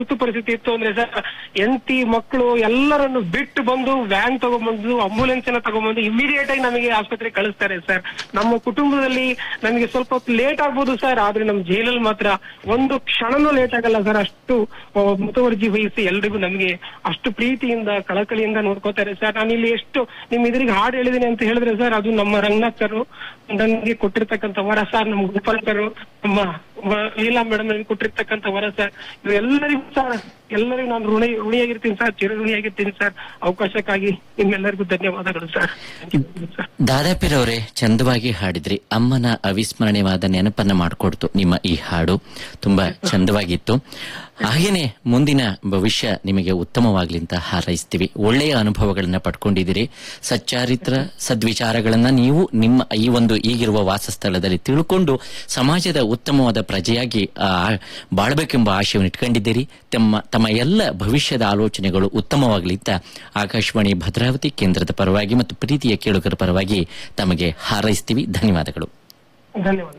ತುರ್ತು ಪರಿಸ್ಥಿತಿ ಇತ್ತು ಅಂದ್ರೆ ಸರ್, ಹೆಂಡತಿ ಮಕ್ಕಳು ಎಲ್ಲರನ್ನು ಬಿಟ್ಟು ಬಂದು ವ್ಯಾನ್ ತಗೊಂಡ್ಬಂದು ಆಂಬುಲೆನ್ಸ್ ಅನ್ನ ತಗೊಂಡ್ಬಂದು ಇಮಿಡಿಯೇಟ್ ಆಗಿ ನಮಗೆ ಆಸ್ಪತ್ರೆಗೆ ಕಳಿಸ್ತಾರೆ ಸರ್. ನಮ್ಮ ಕುಟುಂಬದಲ್ಲಿ ನಮಗೆ ಸ್ವಲ್ಪ ಹೊತ್ತು ಲೇಟ್ ಆಗ್ಬೋದು ಸರ್, ಆದ್ರೆ ನಮ್ಮ ಜೈಲಲ್ಲಿ ಮಾತ್ರ ಒಂದು ಕ್ಷಣನೂ ಲೇಟ್ ಆಗಲ್ಲ ಸರ್. ಅಷ್ಟು ಮುತುವರ್ಜಿ ವಹಿಸಿ ಎಲ್ರಿಗೂ ನಮಗೆ ಅಷ್ಟು ಪ್ರೀತಿಯಿಂದ ಕಳಕಳಿಯಿಂದ ನೋಡ್ಕೋತಾರೆ ಸರ್. ನಾನು ಇಲ್ಲಿ ಎಷ್ಟು ನಿಮ್ ಇದ್ರಿಗೆ ಹಾಡು ಹೇಳಿದೀನಿ ಅಂತ ಹೇಳಿದ್ರೆ ಸರ್, ಅದು ನಮ್ಮ ರಂಗನಾಥ್ ಸರ್ ನನಗೆ ಕೊಟ್ಟಿರ್ತಕ್ಕಂಥ ವರ ಸರ್, ನಮ್ಮ ಗೋಪಾಲ್ ಸರ್, ನಮ್ಮ ಲೀಲಾ ಮೇಡಮ್ ನನಗೆ ಕೊಟ್ಟಿರ್ತಕ್ಕಂಥ ವರ ಸರ್. ಇವೆಲ್ಲರಿಗೂ ಸರ್, ಎಲ್ಲರಿಗೂ ನಾನು ಋಣಿಯಾಗಿರ್ತೀನಿ ಸರ್, ಚಿರಋಣಿಯಾಗಿರ್ತೀನಿ ಸರ್. ಅವಕಾಶಕ್ಕಾಗಿ ನಿಮ್ಮೆಲ್ಲರಿಗೂ ಧನ್ಯವಾದಗಳು ಸರ್. ದಾದಾಪಿರವರೇ, ಚಂದವಾಗಿ ಹಾಡಿದ್ರಿ. ಅಮ್ಮನ ಅವಿಸ್ಮರಣೀಯವಾದ ನೆನಪನ್ನ ಮಾಡಿಕೊಡ್ತು ನಿಮ್ಮ ಈ ಹಾಡು. ತುಂಬಾ ಚಂದವಾಗಿತ್ತು. ಹಾಗೇನೆ ಮುಂದಿನ ಭವಿಷ್ಯ ನಿಮಗೆ ಉತ್ತಮವಾಗ್ಲಿ ಅಂತ ಹಾರೈಸ್ತೀವಿ. ಒಳ್ಳೆಯ ಅನುಭವಗಳನ್ನ ಪಡ್ಕೊಂಡಿದ್ದೀರಿ. ಸಚ್ಚಾರಿತ್ರ ಸದ್ವಿಚಾರಗಳನ್ನ ನೀವು ನಿಮ್ಮ ಈ ಒಂದು ಈಗಿರುವ ವಾಸಸ್ಥಳದಲ್ಲಿ ತಿಳ್ಕೊಂಡು ಸಮಾಜದ ಉತ್ತಮವಾದ ಪ್ರಜೆಯಾಗಿ ಬಾಳ್ಬೇಕೆಂಬ ಆಶಯವನ್ನು ಇಟ್ಕೊಂಡಿದ್ದೀರಿ. ತಮ್ಮ ಎಲ್ಲ ಭವಿಷ್ಯದ ಆಲೋಚನೆಗಳು ಉತ್ತಮವಾಗಲಿ ಅಂತ ಆಕಾಶವಾಣಿ ಭದ್ರಾವತಿ ಕೇಂದ್ರದ ಪರವಾಗಿ ಮತ್ತು ಪ್ರೀತಿಯ ಕೇಳುಗರ ಪರವಾಗಿ ತಮಗೆ ಹಾರೈಸ್ತೀವಿ. ಧನ್ಯವಾದಗಳು. ಧನ್ಯವಾದ.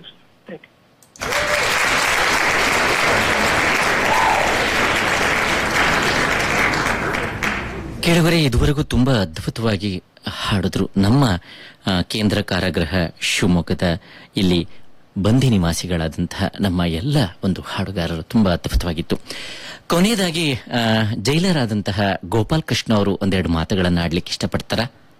ಕೇಳುವರೆ, ಇದುವರೆಗೂ ತುಂಬಾ ಅದ್ಭುತವಾಗಿ ಹಾಡಿದ್ರು. ನಮ್ಮ ಕೇಂದ್ರ ಕಾರಾಗೃಹ ಶಿವಮೊಗ್ಗದ ಇಲ್ಲಿ ಬಂದಿ ನಿವಾಸಿಗಳಾದಂತಹ ನಮ್ಮ ಎಲ್ಲ ಒಂದು ಹಾಡುಗಾರರು ತುಂಬಾ ಅದ್ಭುತವಾಗಿತ್ತು. ಕೊನೆಯದಾಗಿ ಜೈಲರಾದಂತಹ ಗೋಪಾಲ್ ಕೃಷ್ಣ ಅವರು ಒಂದೆರಡು ಮಾತುಗಳನ್ನು ಆಡ್ಲಿಕ್ಕೆ ಇಷ್ಟಪಡ್ತಾರ?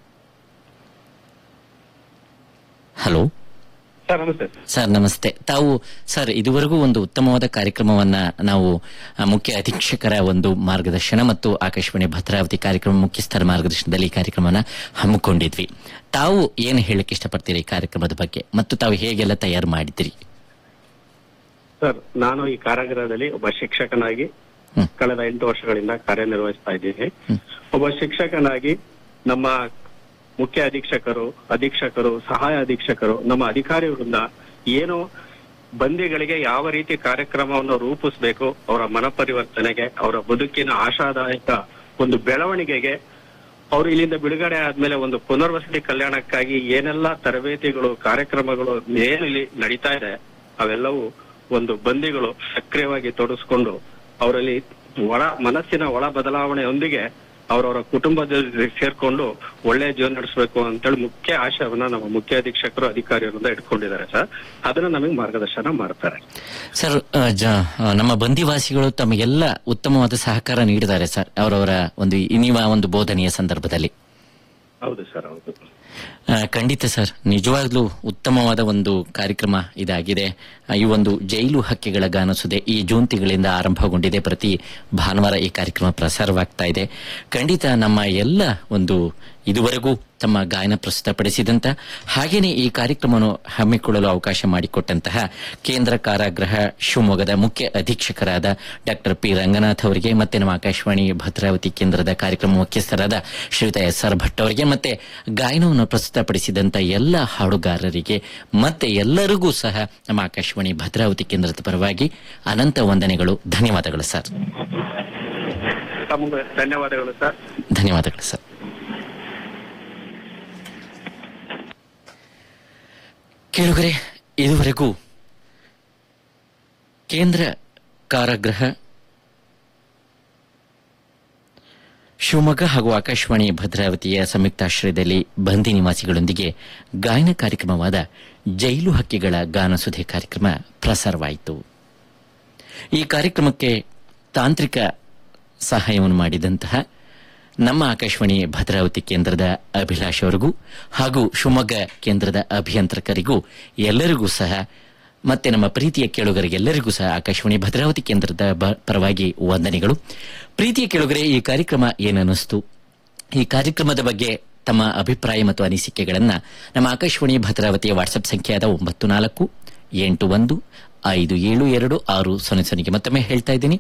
ಹಲೋ ಸರ್, ನಮಸ್ತೆ. ತಾವು ಸರ್ ಇದುವರೆಗೂ ಒಂದು ಉತ್ತಮವಾದ ಕಾರ್ಯಕ್ರಮವನ್ನ ನಾವು ಮುಖ್ಯ ಅಧೀಕ್ಷಕರ ಒಂದು ಮಾರ್ಗದರ್ಶನ ಮತ್ತು ಆಕಾಶವಾಣಿ ಭದ್ರಾವತಿ ಕಾರ್ಯಕ್ರಮ ಮುಖ್ಯಸ್ಥರ ಮಾರ್ಗದರ್ಶನದಲ್ಲಿ ಈ ಕಾರ್ಯಕ್ರಮನ ಹಮ್ಮಿಕೊಂಡಿದ್ವಿ. ತಾವು ಏನು ಹೇಳಕ್ಕೆ ಇಷ್ಟಪಡ್ತೀರಿ ಈ ಕಾರ್ಯಕ್ರಮದ ಬಗ್ಗೆ ಮತ್ತು ತಾವು ಹೇಗೆಲ್ಲ ತಯಾರು ಮಾಡಿದ್ದೀರಿ? ಸರ್, ನಾನು ಈ ಕಾರಾಗೃಹದಲ್ಲಿ ಒಬ್ಬ ಶಿಕ್ಷಕನಾಗಿ ಕಳೆದ 8 ವರ್ಷಗಳಿಂದ ಕಾರ್ಯನಿರ್ವಹಿಸ್ತಾ ಇದ್ದೀನಿ. ಒಬ್ಬ ಶಿಕ್ಷಕನಾಗಿ ನಮ್ಮ ಮುಖ್ಯ ಅಧೀಕ್ಷಕರು, ಸಹಾಯ ಅಧೀಕ್ಷಕರು, ನಮ್ಮ ಅಧಿಕಾರಿ ವೃಂದ ಏನು ಬಂದಿಗಳಿಗೆ ಯಾವ ರೀತಿ ಕಾರ್ಯಕ್ರಮವನ್ನು ರೂಪಿಸಬೇಕು, ಅವರ ಮನಪರಿವರ್ತನೆಗೆ, ಅವರ ಬದುಕಿನ ಆಶಾದಾಯಕ ಒಂದು ಬೆಳವಣಿಗೆಗೆ, ಅವರು ಇಲ್ಲಿಂದ ಬಿಡುಗಡೆ ಆದ್ಮೇಲೆ ಒಂದು ಪುನರ್ವಸತಿ ಕಲ್ಯಾಣಕ್ಕಾಗಿ ಏನೆಲ್ಲ ತರಬೇತಿಗಳು, ಕಾರ್ಯಕ್ರಮಗಳು ಏನು ಇಲ್ಲಿ ನಡೀತಾ ಇದೆ, ಅವೆಲ್ಲವೂ ಒಂದು ಬಂದಿಗಳು ಸಕ್ರಿಯವಾಗಿ ತೊಡಗಿಸ್ಕೊಂಡು ಅವರಲ್ಲಿ ಮನಸ್ಸಿನ ಒಳ ಬದಲಾವಣೆಯೊಂದಿಗೆ ಅವರವರ ಕುಟುಂಬದಲ್ಲಿ ಸೇರ್ಕೊಂಡು ಒಳ್ಳೆ ಜೀವನ ನಡೆಸಬೇಕು ಅಂತೇಳಿ ಮುಖ್ಯ ಆಶಯವನ್ನ ನಮ್ಮ ಮುಖ್ಯ ಅಧೀಕ್ಷಕರು, ಅಧಿಕಾರಿಗಳಿಂದ ಇಟ್ಕೊಂಡಿದ್ದಾರೆ ಸರ್. ಅದನ್ನ ನಮಗೆ ಮಾರ್ಗದರ್ಶನ ಮಾಡ್ತಾರೆ ಸರ್. ನಮ್ಮ ಬಂದಿವಾಸಿಗಳು ತಮಗೆಲ್ಲ ಉತ್ತಮವಾದ ಸಹಕಾರ ನೀಡಿದ್ದಾರೆ ಸರ್, ಅವರವರ ಒಂದು ಬೋಧನೆಯ ಸಂದರ್ಭದಲ್ಲಿ. ಹೌದು ಸರ್, ಹೌದು. ಖಂಡಿತ ಸರ್, ನಿಜವಾಗ್ಲೂ ಉತ್ತಮವಾದ ಒಂದು ಕಾರ್ಯಕ್ರಮ ಇದಾಗಿದೆ. ಈ ಒಂದು ಜೈಲು ಹಕ್ಕಿಗಳ ಗಾನಸುದೆ ಈ ಜೂನ್ ತಿಂಗಳಿಂದ ಆರಂಭಗೊಂಡಿದೆ. ಪ್ರತಿ ಭಾನುವಾರ ಈ ಕಾರ್ಯಕ್ರಮ ಪ್ರಸಾರವಾಗ್ತಾ ಇದೆ. ಖಂಡಿತ ನಮ್ಮ ಎಲ್ಲ ಒಂದು ಇದುವರೆಗೂ ತಮ್ಮ ಗಾಯನ ಪ್ರಸ್ತುತಪಡಿಸಿದಂತ ಹಾಗೇನೆ ಈ ಕಾರ್ಯಕ್ರಮವನ್ನು ಹಮ್ಮಿಕೊಳ್ಳಲು ಅವಕಾಶ ಮಾಡಿಕೊಟ್ಟಂತಹ ಕೇಂದ್ರ ಕಾರಾಗೃಹ ಶಿವಮೊಗ್ಗದ ಮುಖ್ಯ ಅಧೀಕ್ಷಕರಾದ ಡಾಕ್ಟರ್ ಪಿ ರಂಗನಾಥ್ ಅವರಿಗೆ, ಮತ್ತೆ ನಮ್ಮ ಆಕಾಶವಾಣಿ ಭದ್ರಾವತಿ ಕೇಂದ್ರದ ಕಾರ್ಯಕ್ರಮ ಮುಖ್ಯಸ್ಥರಾದ ಶ್ರೀಯುತ ಎಸ್.ಆರ್. ಭಟ್ ಅವರಿಗೆ, ಮತ್ತೆ ಗಾಯನವನ್ನು ಪ್ರಸ್ತುತಪಡಿಸಿದಂತ ಎಲ್ಲ ಹಾಡುಗಾರರಿಗೆ ಮತ್ತೆ ಎಲ್ಲರಿಗೂ ಸಹ ನಮ್ಮ ಆಕಾಶವಾಣಿ ಭದ್ರಾವತಿ ಕೇಂದ್ರದ ಪರವಾಗಿ ಅನಂತ ವಂದನೆಗಳು. ಧನ್ಯವಾದಗಳು ಸರ್. ಧನ್ಯವಾದಗಳು ಸರ್. ಧನ್ಯವಾದಗಳು ಸರ್. ಕೇಳುಗರೆ, ಇದುವರೆಗೂ ಕೇಂದ್ರ ಕಾರಾಗೃಹ ಶಿವಮೊಗ್ಗ ಹಾಗೂ ಆಕಾಶವಾಣಿ ಭದ್ರಾವತಿಯ ಸಂಯುಕ್ತಾಶ್ರಯದಲ್ಲಿ ಬಂದಿ ನಿವಾಸಿಗಳೊಂದಿಗೆ ಗಾಯನ ಕಾರ್ಯಕ್ರಮವಾದ ಜೈಲು ಹಕ್ಕಿಗಳ ಗಾನಸುಧೆ ಕಾರ್ಯಕ್ರಮ ಪ್ರಸಾರವಾಯಿತು. ಈ ಕಾರ್ಯಕ್ರಮಕ್ಕೆ ತಾಂತ್ರಿಕ ಸಹಾಯವನ್ನು ಮಾಡಿದಂತಹ ನಮ್ಮ ಆಕಾಶವಾಣಿ ಭದ್ರಾವತಿ ಕೇಂದ್ರದ ಅಭಿಲಾಷ್ ಅವರಿಗೂ ಹಾಗೂ ಶಿವಮೊಗ್ಗ ಕೇಂದ್ರದ ಅಭಿಯಂತರಕರಿಗೂ ಎಲ್ಲರಿಗೂ ಸಹ, ಮತ್ತೆ ನಮ್ಮ ಪ್ರೀತಿಯ ಕೇಳುಗರಿಗೆಲ್ಲರಿಗೂ ಸಹ ಆಕಾಶವಾಣಿ ಭದ್ರಾವತಿ ಕೇಂದ್ರದ ಪರವಾಗಿ ವಂದನೆಗಳು. ಪ್ರೀತಿಯ ಕೇಳುಗರೆ, ಈ ಕಾರ್ಯಕ್ರಮ ಏನನ್ನಿಸ್ತು? ಈ ಕಾರ್ಯಕ್ರಮದ ಬಗ್ಗೆ ತಮ್ಮ ಅಭಿಪ್ರಾಯ ಮತ್ತು ಅನಿಸಿಕೆಗಳನ್ನ ನಮ್ಮ ಆಕಾಶವಾಣಿ ಭದ್ರಾವತಿಯ ವಾಟ್ಸ್ಆಪ್ ಸಂಖ್ಯೆಯಾದ 9481572600 ಮತ್ತೊಮ್ಮೆ ಹೇಳ್ತಾ ಇದ್ದೀನಿ,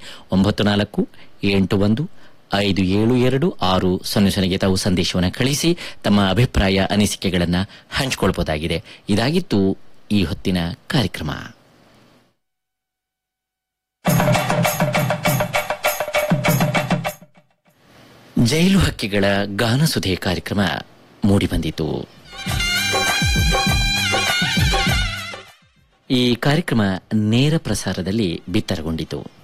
9481572600 ತಾವು ಸಂದೇಶವನ್ನು ಕಳಿಸಿ ತಮ್ಮ ಅಭಿಪ್ರಾಯ ಅನಿಸಿಕೆಗಳನ್ನ ಹಂಚಿಕೊಳ್ಬಹುದಾಗಿದೆ. ಇದಾಗಿತ್ತು ಈ ಹೊತ್ತಿನ ಕಾರ್ಯಕ್ರಮ. ಜೈಲು ಹಕ್ಕಿಗಳ ಗಾನಸುಧೆ ಕಾರ್ಯಕ್ರಮ ಮೂಡಿಬಂದಿತು. ಈ ಕಾರ್ಯಕ್ರಮ ನೇರ ಪ್ರಸಾರದಲ್ಲಿ ಬಿತ್ತರಗೊಂಡಿತು.